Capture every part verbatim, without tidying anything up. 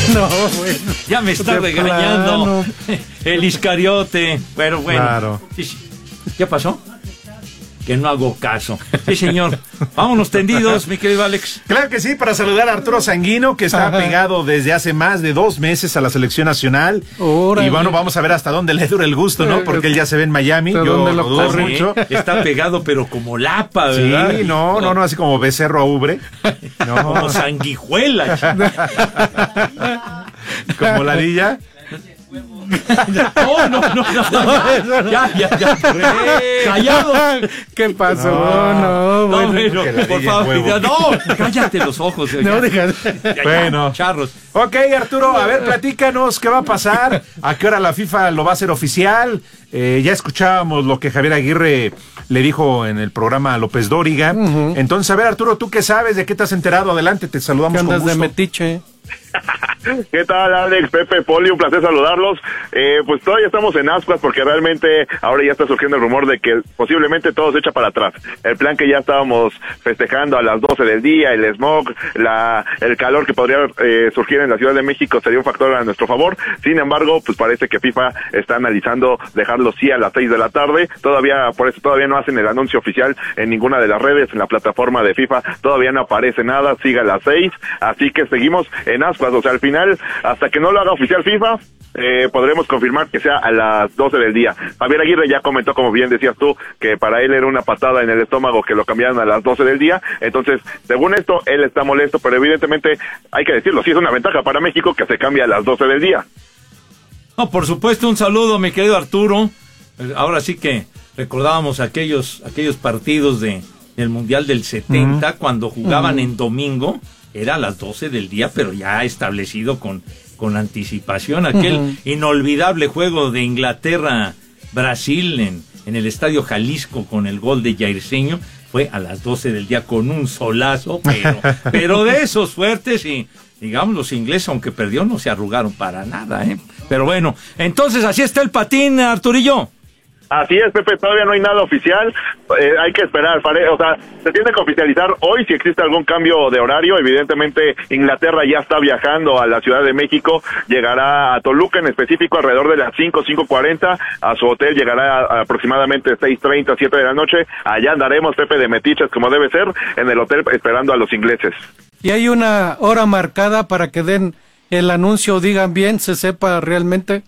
No, bueno. Ya me está De regañando. plano. El Iscariote. Pero bueno. Claro. Sí, sí. ¿Qué pasó? Que no hago caso. Sí, señor. Vámonos tendidos, mi querido Alex. Claro que sí, para saludar a Arturo Sanguino, que está Ajá. pegado desde hace más de dos meses a la selección nacional. Órale. Y bueno, vamos a ver hasta dónde le dura el gusto, ¿no? Porque él ya se ve en Miami. ¿Hasta Yo dónde lo lo dudo corre? mucho. Está pegado, pero como lapa, ¿verdad? Sí, no, no, no, así como becerro a ubre. No, Como sanguijuela. como ladilla. No, no, no, no. Ya, ya, ya. Callado. ¿Qué pasó? No, No, No, bueno. bueno, que la por diga favor. huevo. ya, No, cállate los ojos. ya. No, deja- Ya, ya, Bueno. charros. Ok, Arturo, a ver, platícanos qué va a pasar, a qué hora la FIFA lo va a hacer oficial. Eh, ya escuchábamos lo que Javier Aguirre le dijo en el programa a López Dóriga. Ujú. Entonces, a ver, Arturo, ¿tú qué sabes? ¿De qué te has enterado? Adelante, te ¿Qué saludamos con andas de gusto. metiche? ¿Qué tal, Alex, Pepe, Poli? Un placer saludarlos. Eh, pues todavía estamos en ascuas porque realmente ahora ya está surgiendo el rumor de que posiblemente todo se echa para atrás. El plan que ya estábamos festejando a las doce del día, el smog, la, el calor que podría eh, surgir en la Ciudad de México sería un factor a nuestro favor. Sin embargo, pues parece que FIFA está analizando dejarlo sí a las seis de la tarde. Todavía, por eso todavía no hacen el anuncio oficial en ninguna de las redes, en la plataforma de FIFA todavía no aparece nada, sigue a las seis. Así que seguimos en ascuas, o sea, al final, hasta que no lo haga oficial FIFA, eh, podremos confirmar que sea a las doce del día. Javier Aguirre ya comentó, como bien decías tú, que para él era una patada en el estómago que lo cambiaran a las doce del día. Entonces, según esto, él está molesto, pero evidentemente, hay que decirlo, sí es una ventaja para México que se cambie a las doce del día. No, por supuesto, un saludo, mi querido Arturo. Eh, Ahora sí que recordábamos aquellos aquellos partidos de del Mundial del setenta, cuando jugaban en domingo, era a las doce del día, pero ya establecido con, con anticipación. Aquel Ujú. inolvidable juego de Inglaterra-Brasil en, en el Estadio Jalisco con el gol de Jairzinho, fue a las doce del día con un solazo, pero, pero de esos fuertes, y digamos, los ingleses, aunque perdió, no se arrugaron para nada, ¿eh? Pero bueno, entonces así está el patín, Arturillo. Así es, Pepe, todavía no hay nada oficial, eh, hay que esperar, pare- o sea, se tiene que oficializar hoy si existe algún cambio de horario. Evidentemente Inglaterra ya está viajando a la Ciudad de México, llegará a Toluca en específico alrededor de las cinco, cinco cuarenta, a su hotel llegará a aproximadamente seis treinta, siete de la noche, allá andaremos, Pepe, de metiches como debe ser, en el hotel esperando a los ingleses. ¿Y hay una hora marcada para que den el anuncio, digan bien, se sepa realmente?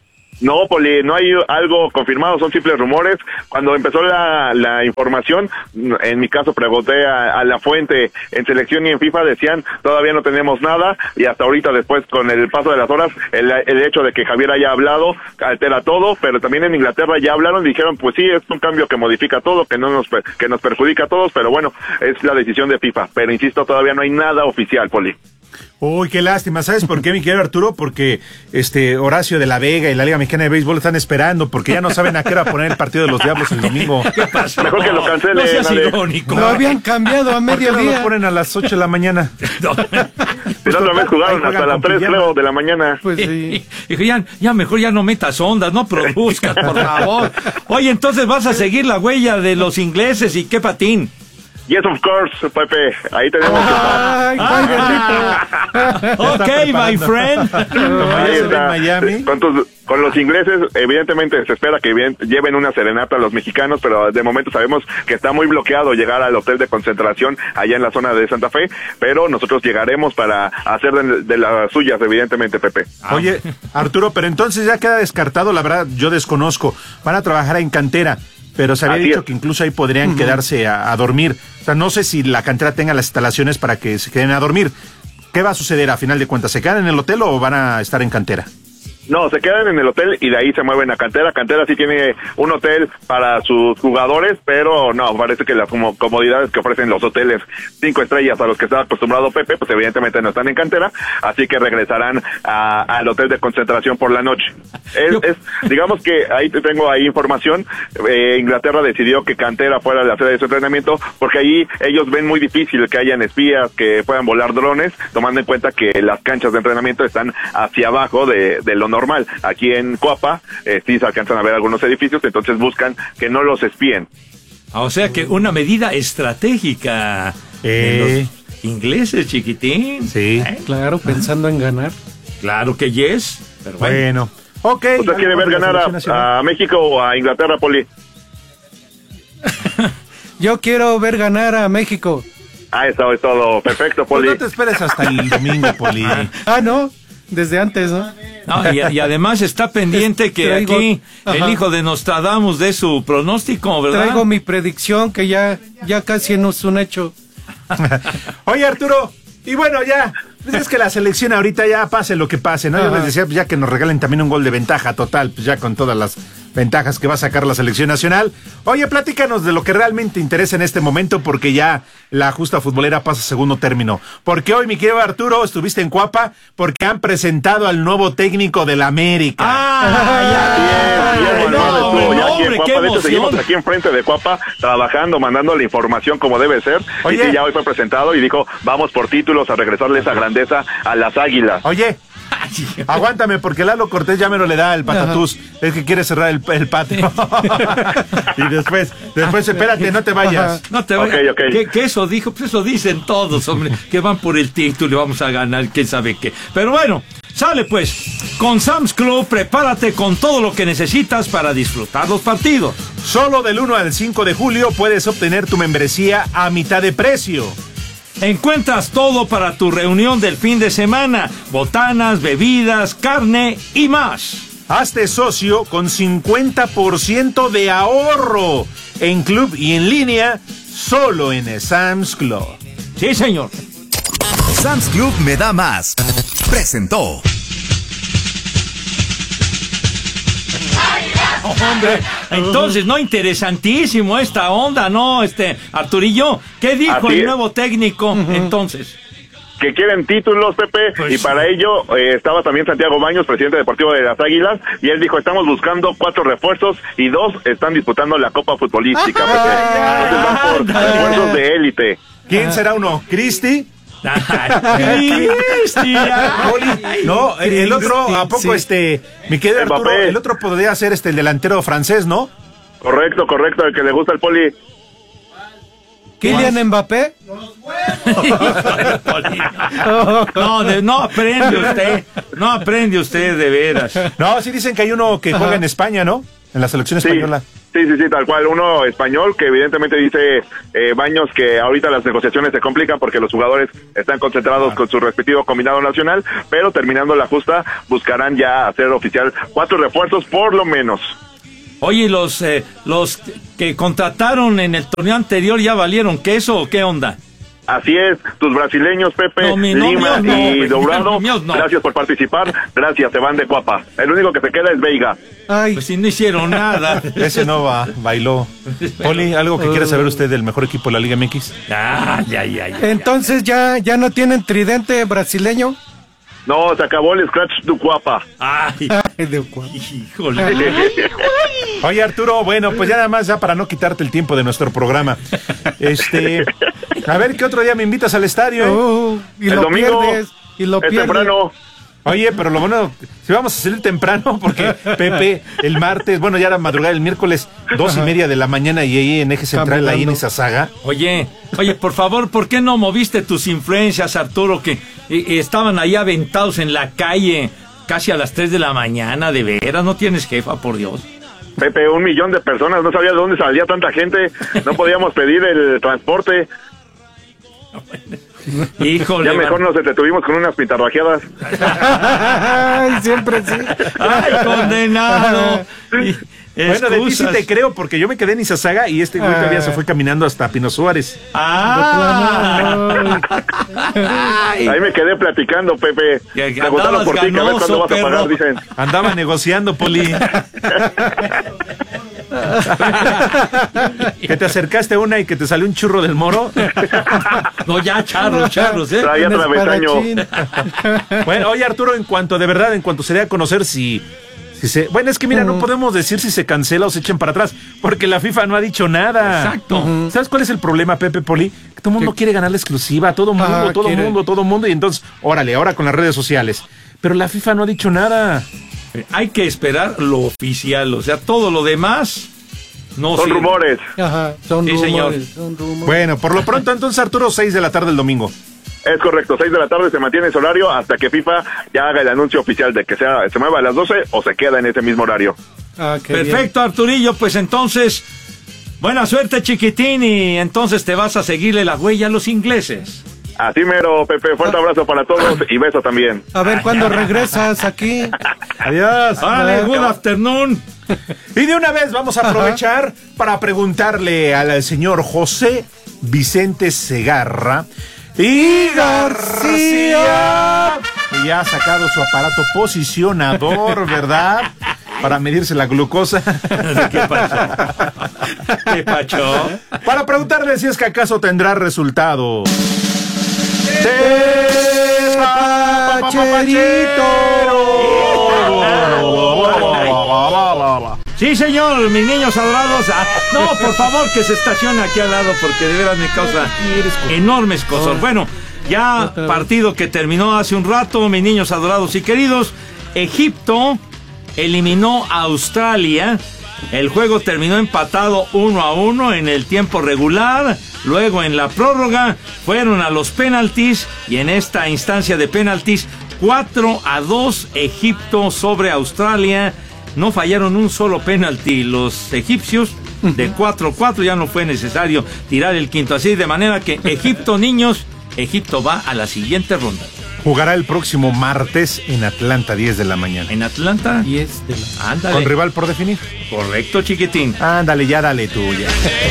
No, Poli, no hay algo confirmado, son simples rumores. Cuando empezó la, la información, en mi caso pregunté a, a la fuente en selección y en FIFA, decían todavía no tenemos nada, y hasta ahorita después con el paso de las horas, el, el hecho de que Javier haya hablado altera todo, pero también en Inglaterra ya hablaron y dijeron pues sí, es un cambio que modifica todo, que no nos que nos perjudica a todos, pero bueno, es la decisión de FIFA, pero insisto, todavía no hay nada oficial, Poli. Uy, qué lástima. ¿Sabes por qué, mi querido Arturo? Porque este Horacio de la Vega y la Liga Mexicana de Béisbol están esperando, porque ya no saben a qué hora poner el partido de los Diablos el domingo. ¿Qué pasa? Mejor que lo cancelen, No seas Ale. irónico. Lo habían cambiado a ¿Por qué no lo mediodía. ponen a las ocho de la mañana? No. Si la otra vez jugaron Ahí juegan hasta las con tres, pijama. creo, de la mañana. Pues sí. Dijo, ya, ya mejor ya no metas ondas, no produzcas, por favor. Oye, entonces vas a seguir la huella de los ingleses, ¿y qué patín? Yes, of course, Pepe, ahí tenemos Ay, ay, bendito. Ok, my friend. Como ya Ahí se ve en está. Miami. Con, tus- con los ingleses, evidentemente se espera que bien- lleven una serenata a los mexicanos, pero de momento sabemos que está muy bloqueado llegar al hotel de concentración allá en la zona de Santa Fe, pero nosotros llegaremos para hacer de, de las suyas, evidentemente, Pepe. Oye, Arturo, pero entonces ya queda descartado, la verdad, yo desconozco. Van a trabajar en cantera, pero se había Así dicho es. que incluso ahí podrían quedarse a, a dormir. O sea, no sé si la cantera tenga las instalaciones para que se queden a dormir. ¿Qué va a suceder a final de cuentas? ¿Se quedan en el hotel o van a estar en cantera? No, se quedan en el hotel y de ahí se mueven a Cantera. Cantera sí tiene un hotel para sus jugadores, pero no, parece que las como comodidades que ofrecen los hoteles cinco estrellas a los que está acostumbrado Pepe, pues evidentemente no están en Cantera, así que regresarán a- al hotel de concentración por la noche. Es, Yo- es digamos que ahí te tengo ahí información, eh, Inglaterra decidió que Cantera fuera la sede de su entrenamiento, porque ahí ellos ven muy difícil que hayan espías, que puedan volar drones, tomando en cuenta que las canchas de entrenamiento están hacia abajo de, de lo normal. Aquí en Coapa eh, sí se alcanzan a ver algunos edificios, entonces buscan que no los espíen. Ah, o sea que una medida estratégica Eh. de los ingleses, chiquitín. Sí. ¿Eh? Claro, pensando en ganar. Claro que yes, pero bueno. Bueno, ok. ¿Usted quiere ver ganar a, a México o a Inglaterra, Poli? Yo quiero ver ganar a México. Ah, eso es todo. Perfecto, Poli. Pues no te esperes hasta el domingo, Poli. Ah, no, desde antes, ¿no? No, y, y además está pendiente que Traigo- aquí Ajá. el hijo de Nostradamus dé su pronóstico, ¿verdad? Traigo mi predicción que ya, ya casi no es un hecho. Oye, Arturo, y bueno, ya, pues es que la selección ahorita ya pase lo que pase, ¿no? Yo Ajá. les decía, pues ya que nos regalen también un gol de ventaja total, pues ya con todas las ventajas que va a sacar la selección nacional. Oye, platícanos de lo que realmente interesa en este momento, porque ya la justa futbolera pasa a segundo término. Porque hoy, mi querido Arturo, estuviste en Cuapa, porque han presentado al nuevo técnico del América. ¡Ah! Bien, bien, no, Manuel, estuvo hombre, ya aquí en hombre, Cuapa. qué De hecho, emoción. seguimos aquí enfrente de Cuapa, trabajando, mandando la información como debe ser. Oye. Y sí, ya hoy fue presentado y dijo, vamos por títulos a regresarle esa grandeza a las Águilas. Oye, aguántame, porque Lalo Cortés ya me lo le da el patatús. Es que quiere cerrar el, el patio. Y después, después, espérate, no te vayas. No te vayas. Ok, ok. ¿Qué, qué eso dijo? Pues eso dicen todos, hombre, que van por el título y vamos a ganar, quién sabe qué. Pero bueno, sale pues. Con Sam's Club, prepárate con todo lo que necesitas para disfrutar los partidos. Solo del uno al cinco de julio puedes obtener tu membresía a mitad de precio. Encuentras todo para tu reunión del fin de semana: botanas, bebidas, carne y más. Hazte socio con cincuenta por ciento de ahorro en club y en línea, solo en Sam's Club. Sí, señor. Sam's Club me da más. Presentó. Hombre, entonces, no, interesantísimo esta onda, ¿no? Este, Arturillo, ¿qué dijo Así el es. nuevo técnico entonces? Que quieren títulos, Pepe, Pues y para sí. ello eh, estaba también Santiago Baños, presidente deportivo de las Águilas, y él dijo, estamos buscando cuatro refuerzos y dos están disputando la Copa Futbolística, Pepe. Entonces van por ándale. refuerzos de élite. ¿Quién será uno? ¿Cristi? Cristian. No, el, el otro, ¿a poco Sí. este, mi querido Arturo? Mbappé. El otro podría ser este, el delantero francés, ¿no? Correcto, correcto, el que le gusta el Poli. Kylian Mbappé. No, de- no aprende usted, no aprende usted de veras. No, sí dicen que hay uno que juega en España, ¿no? En la selección Sí, española. sí, sí, sí, tal cual. Uno español que evidentemente dice eh, Baños que ahorita las negociaciones se complican porque los jugadores están concentrados con su respectivo combinado nacional, pero terminando la justa buscarán ya hacer oficial cuatro refuerzos por lo menos. Oye, los eh, los que contrataron en el torneo anterior ya valieron queso o qué onda. Así es, tus brasileños, Pepe, No, mi- no, Lima míos no, y pues, Dourado, míos no. gracias por participar, gracias, se van de Cuapa. El único que se queda es Veiga. Ay, Pues si no hicieron nada. Ese no va, bailó. Poli, ¿algo que quiere saber usted del mejor equipo de la Liga M X? Ay, ay, ay. entonces ya, ya no tienen tridente brasileño. No, se acabó el Scratch du Cuapa. Ay, Ay, de cuál. híjole. Oye, Arturo, bueno, pues ya nada más, ya para no quitarte el tiempo de nuestro programa. Este, a ver, ¿qué otro día me invitas al estadio? eh? Oh, y El lo domingo pierdes. Y lo es pierdes. temprano. Oye, pero lo bueno, si vamos a salir temprano, porque Pepe, el martes, bueno, ya era madrugada, el miércoles, dos y media de la mañana, y ahí en Eje Central, ahí en esa saga. Oye, oye, por favor, ¿por qué no moviste tus influencias, Arturo, que eh, estaban ahí aventados en la calle casi a las tres de la mañana? De veras, no tienes jefa, por Dios. Pepe, un millón de personas, no sabía de dónde salía tanta gente, no podíamos pedir el transporte, Híjole. ya mejor man. nos detuvimos con unas pintarrajeadas. Ay, siempre sí. Ay, condenado. Y- Bueno, de ti sí excusas. te creo, porque yo me quedé en Izazaga y este güey Ah. todavía se fue caminando hasta Pino Suárez. Ah. Ay. Ahí me quedé platicando, Pepe. Que- que Preguntaron por ti, que a ver andabas cuándo vas a ganoso, pagar, perro. dicen. Andaba negociando, Poli. Que te acercaste a una y que te salió un churro del moro. No, ya, charros, charros, ¿eh? Traía Un travesaño. espadachín. Bueno, oye, Arturo, en cuanto de verdad, en cuanto se dé a conocer si, si se... Bueno, es que mira, no podemos decir si se cancela o se echen para atrás, porque la FIFA no ha dicho nada. Exacto. ¿Sabes cuál es el problema, Pepe, Poli? Que todo el mundo ¿Qué? quiere ganar la exclusiva, todo mundo, Ah, todo quiere. mundo, todo mundo, y entonces, órale, ahora con las redes sociales. Pero la FIFA no ha dicho nada. Hay que esperar lo oficial, o sea, todo lo demás no Son sirve. rumores. Ajá, son Sí, rumores, señor. son rumores. Bueno, por lo pronto, entonces, Arturo, seis de la tarde el domingo. Es correcto, seis de la tarde se mantiene ese horario hasta que FIFA ya haga el anuncio oficial de que sea, se mueva a las doce o se queda en ese mismo horario. Ah, Perfecto, bien. Arturillo, pues entonces, buena suerte, chiquitín, y entonces te vas a seguirle la huella a los ingleses. Así mero, Pepe, fuerte abrazo para todos y beso también. A ver, ¿cuándo regresas aquí? Adiós. Órale, good afternoon. Y de una vez vamos a aprovechar Ajá. para preguntarle al señor José Vicente Segarra y García, que ya ha sacado su aparato posicionador, ¿verdad? Para medirse la glucosa. ¿Qué pasó? ¿Qué pasó? Para preguntarle si es que acaso tendrá resultado. Sí, señor, mis niños adorados. Ah, no, por favor, que se estacione aquí al lado, porque de veras me causa enormes cosas. Bueno, ya partido que terminó hace un rato, mis niños adorados y queridos. Egipto eliminó a Australia. El juego terminó empatado uno a uno en el tiempo regular. Luego en la prórroga fueron a los penaltis y en esta instancia de penaltis cuatro a dos Egipto sobre Australia. No fallaron un solo penalti los egipcios. De cuatro a cuatro ya no fue necesario tirar el quinto. Así de manera que Egipto, niños, Egipto va a la siguiente ronda. Jugará el próximo martes en Atlanta, diez de la mañana. ¿En Atlanta? diez de la... Ándale. Con rival por definir. Correcto, chiquitín. Ándale, ya dale tuya.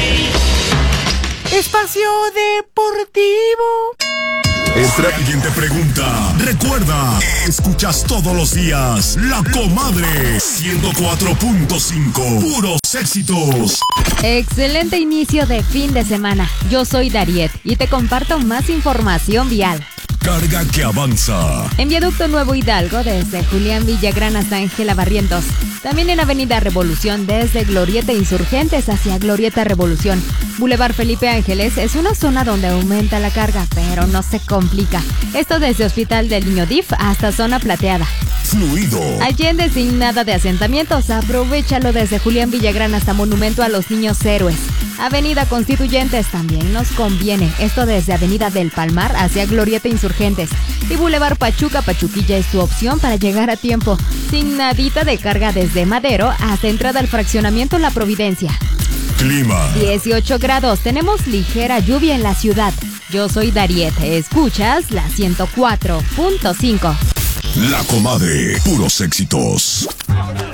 Espacio Deportivo. Nuestra siguiente pregunta. Recuerda, escuchas todos los días La Comadre ciento cuatro punto cinco. Puros éxitos. Excelente inicio de fin de semana. Yo soy Dariet y te comparto más información vial. Carga que avanza. En Viaducto Nuevo Hidalgo, desde Julián Villagrán hasta Ángela Barrientos. También en Avenida Revolución, desde Glorieta Insurgentes hacia Glorieta Revolución. Boulevard Felipe Ángeles es una zona donde aumenta la carga, pero no se complica. Esto desde Hospital del Niño D I F hasta Zona Plateada. Fluido. Allende sin nada de asentamientos, aprovéchalo desde Julián Villagrán hasta Monumento a los Niños Héroes. Avenida Constituyentes también nos conviene, esto desde Avenida del Palmar hacia Glorieta Insurgentes. Y Boulevard Pachuca Pachuquilla es tu opción para llegar a tiempo, sin nadita de carga desde Madero hasta entrada al fraccionamiento La Providencia. Clima. dieciocho grados, tenemos ligera lluvia en la ciudad. Yo soy Dariet, escuchas la ciento cuatro punto cinco. La Comadre, puros éxitos.